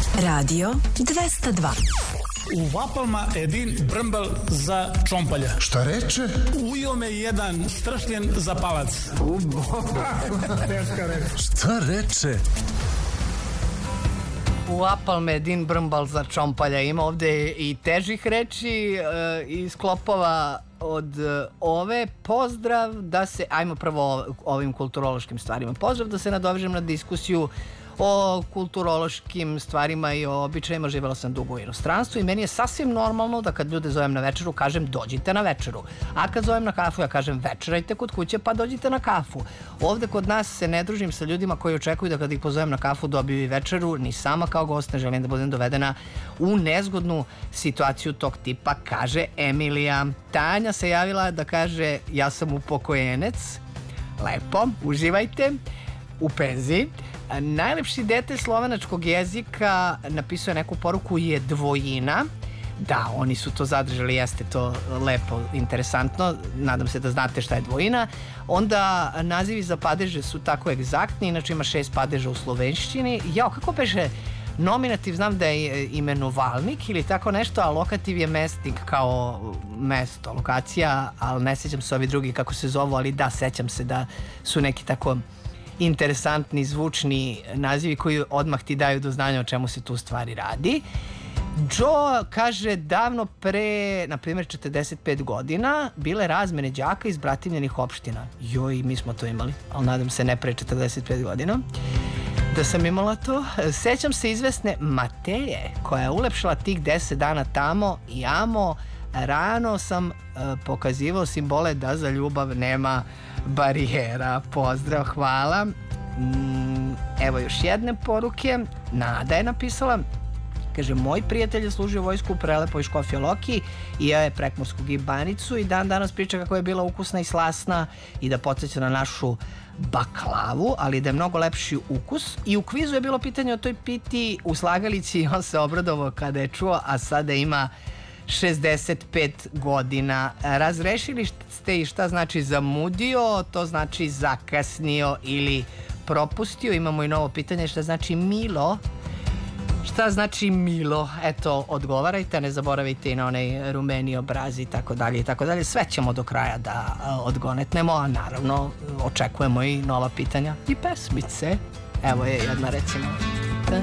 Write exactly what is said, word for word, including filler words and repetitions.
Radio dvesta dva. U Vapalma Edin Brmbal za Čompalja. Šta reče? Ujeo me jedan stršljen za palac. Teška reč. Šta reče? U Apalme Edin Brmbal za Čompalja. Ima ovde i težih reči e, i sklopova od ove. Pozdrav da se, ajmo prvo ovim kulturološkim stvarima. Pozdrav da se nadovežem na diskusiju o kulturološkim stvarima i o običajima. Živela sam dugo u inostranstvu i meni je sasvim normalno da kad ljude zovem na večeru kažem dođite na večeru, a kad zovem na kafu ja kažem večerajte kod kuće pa dođite na kafu. Ovde kod nas se ne družim sa ljudima koji očekuju da kad ih pozovem na kafu dobiju i večeru, ni sama kao gost ne želim da budem dovedena u nezgodnu situaciju tog tipa, kaže Emilija. Tanja se javila da kaže ja sam upokojenec. Lepo, uživajte u penziji. Najlepši dete slovenačkog jezika napisao je neku poruku je dvojina. Da, oni su to zadržali, jeste to lepo, interesantno. Nadam se da znate šta je dvojina. Onda nazivi za padeže su tako egzaktni, inače ima šest padeža u slovenščini. Jao, kako beše nominativ, znam da je imenovalnik ili tako nešto, a lokativ je mestnik kao mesto, lokacija, ali ne sećam se ovi drugi kako se zovu, ali da, sećam se da su neki tako interesantni, zvučni nazivi koji odmah ti daju do znanja o čemu se tu stvari radi. Joe kaže davno pre, na primjer, četrdeset pet godina bile razmene đaka iz bratimljenih opština. Joj, mi smo to imali, ali nadam se ne pre četrdeset pet godina da sam imala to. Sećam se izvesne Mateje koja je ulepšala tih deset dana tamo i amo. Rano sam uh, pokazivao simbole da za ljubav nema barijera. Pozdrav, hvala. Mm, evo još jedne poruke. Nada je napisala. Kaže, moj prijatelj je služio vojsku u Prelepoj Škofja Loki i ja je prekmorsku gibanicu i dan danas priča kako je bila ukusna i slasna i da podsjeća na našu baklavu, ali da je mnogo lepši ukus. I u kvizu je bilo pitanje o toj piti u slagalici i on se obradovao kada je čuo, a sada ima šezdeset pet godina. Razrešili ste i šta znači zamudio, to znači zakasnio ili propustio. Imamo i novo pitanje šta znači milo. Šta znači milo? Eto, odgovarajte, ne zaboravite i na onaj rumeni obraz i tako dalje i tako dalje. Sve ćemo do kraja da odgonetnemo, a naravno očekujemo i nova pitanja i pesmice. Evo je jedna recimo.